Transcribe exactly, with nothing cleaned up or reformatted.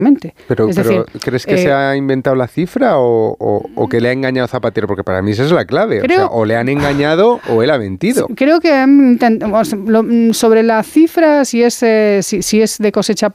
Pero, es pero decir, ¿crees que eh, se ha inventado la cifra o, o, o que le ha engañado Zapatero? Porque para mí esa es la clave. Creo, o sea, o le han engañado o él ha mentido. Creo que han intent- sobre la cifra, si es, eh, si, si es de cosecha